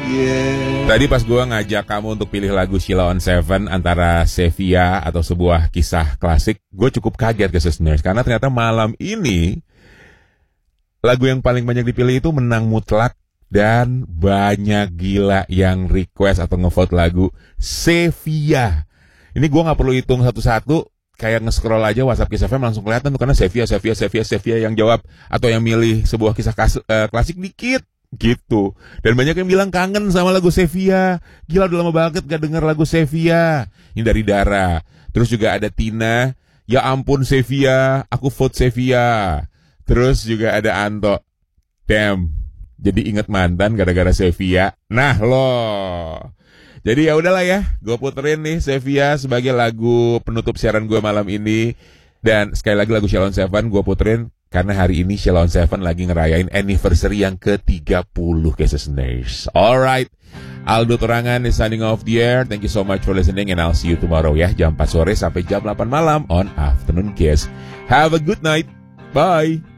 Tadi pas gue ngajak kamu untuk pilih lagu Sheila on 7 antara Sevilla atau sebuah kisah klasik, gue cukup kaget ke listeners karena ternyata malam ini lagu yang paling banyak dipilih itu menang mutlak dan banyak gila yang request atau ngevote lagu Sevilla. Ini gue nggak perlu hitung satu-satu, kayak nge-scroll aja WhatsApp Kiss FM langsung kelihatan tuh karena Sevilla yang jawab atau yang milih sebuah kisah klasik dikit. Gitu. Dan banyak yang bilang kangen sama lagu Sevilla. Gila udah lama banget gak denger lagu Sevilla. Ini dari Dara. Terus juga ada Tina. Ya ampun Sevilla, aku vote Sevilla. Terus juga ada Anto. Damn. Jadi inget mantan gara-gara Sevilla. Nah loh. Jadi ya udahlah ya, gue puterin nih Sevilla sebagai lagu penutup siaran gue malam ini. Dan sekali lagi lagu Sheila on 7 gue puterin karena hari ini Sheila on 7 lagi ngerayain anniversary yang ke-30 listeners. Alright, Aldo Turangan is signing off the air. Thank you so much for listening and I'll see you tomorrow ya, jam 4 sore sampai jam 8 malam on Afternoon Kiss. Have a good night. Bye.